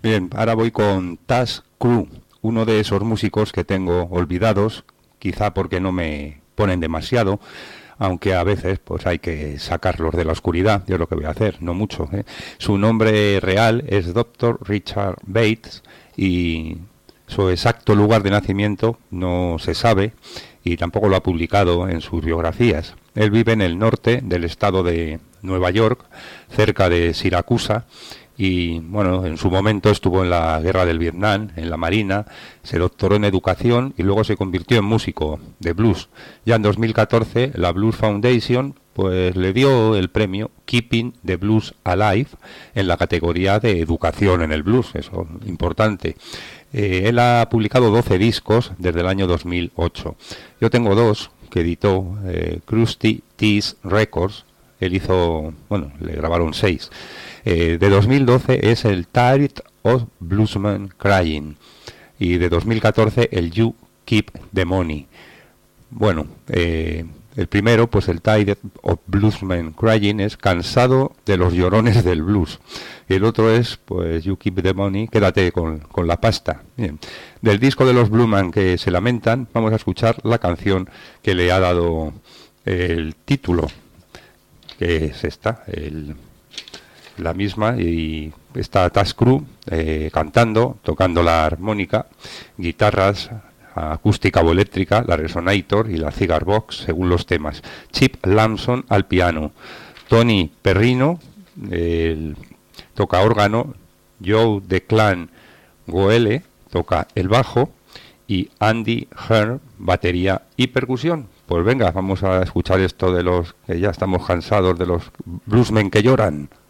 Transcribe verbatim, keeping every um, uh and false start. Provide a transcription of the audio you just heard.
Bien, ahora voy con Task Crew, uno de esos músicos que tengo olvidados, quizá porque no me ponen demasiado, aunque a veces pues hay que sacarlos de la oscuridad, yo es lo que voy a hacer, no mucho, ¿eh? Su nombre real es doctor Richard Bates y su exacto lugar de nacimiento no se sabe y tampoco lo ha publicado en sus biografías. Él vive en el norte del estado de Nueva York, cerca de Siracusa, y bueno, en su momento estuvo en la guerra del Vietnam, en la Marina, se doctoró en educación y luego se convirtió en músico de blues. Ya en dos mil catorce la Blues Foundation pues le dio el premio Keeping the Blues Alive en la categoría de educación en el blues, eso es importante. Eh, él ha publicado doce discos desde el año dos mil ocho. Yo tengo dos que editó eh, Krusty T's Records. Él hizo, bueno, le grabaron seis. Eh, de dos mil doce es el Tired of Bluesman Crying y de dos mil catorce el You Keep the Money. Bueno, eh, el primero, pues el Tired of Bluesman Crying es cansado de los llorones del blues. Y el otro es, pues, You Keep the Money, quédate con, con la pasta. Bien. Del disco de los Bluesman que se lamentan, vamos a escuchar la canción que le ha dado el título, que es esta, el, la misma, y está Task Crew eh, cantando, tocando la armónica, guitarras, acústica o eléctrica, la Resonator y la Cigar Box, según los temas. Chip Lamson al piano, Tony Perrino el, toca órgano, Joe de Clan Goele toca el bajo y Andy Hearn batería y percusión. Pues venga, vamos a escuchar esto de los que ya estamos cansados de los bluesmen que lloran.